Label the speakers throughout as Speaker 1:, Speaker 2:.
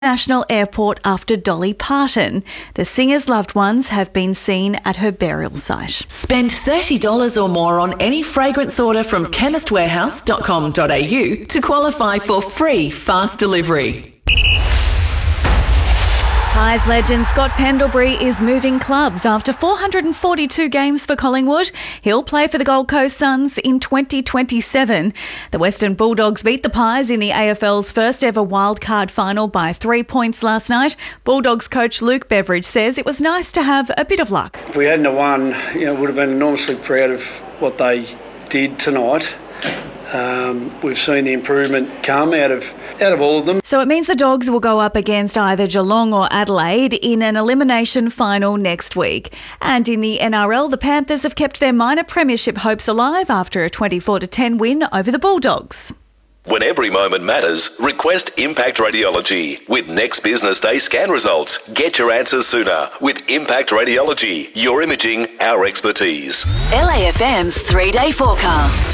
Speaker 1: National Airport after Dolly Parton. The singer's loved ones have been seen at her burial site.
Speaker 2: Spend $30 or more on any fragrance order from chemistwarehouse.com.au to qualify for free fast delivery.
Speaker 1: Pies legend Scott Pendlebury is moving clubs after 442 games for Collingwood. He'll play for the Gold Coast Suns in 2027. The Western Bulldogs beat the Pies in the AFL's first ever wildcard final by 3 points last night. Bulldogs coach Luke Beveridge says it was nice to have a bit of luck.
Speaker 3: If we hadn't have won, would have been enormously proud of what they did tonight. We've seen the improvement come out of all of them.
Speaker 1: So it means the Dogs will go up against either Geelong or Adelaide in an elimination final next week. And in the NRL, the Panthers have kept their minor premiership hopes alive after a 24-10 win over the Bulldogs.
Speaker 4: When every moment matters, request Impact Radiology. With next business day scan results, get your answers sooner with Impact Radiology. Your imaging, our expertise.
Speaker 2: LAFM's 3-day forecast.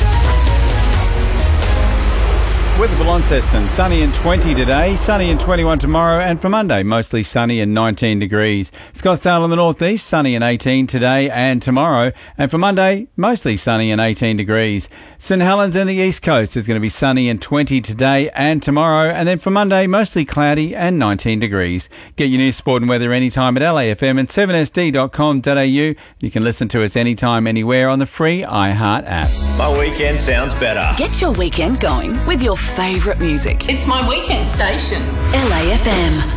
Speaker 5: Weather for Launceston, sunny and 20 today, sunny and 21 tomorrow, and for Monday, mostly sunny and 19 degrees. Scottsdale in the northeast, sunny and 18 today and tomorrow, and for Monday, mostly sunny and 18 degrees. St Helens in the east coast is going to be sunny and 20 today and tomorrow, and then for Monday, mostly cloudy and 19 degrees. Get your news, sport and weather anytime at LAFM and 7sd.com.au. You can listen to us anytime, anywhere on the free iHeart app.
Speaker 6: My weekend sounds better.
Speaker 2: Get your weekend going with your favourite music.
Speaker 7: It's my weekend station.
Speaker 2: LAFM.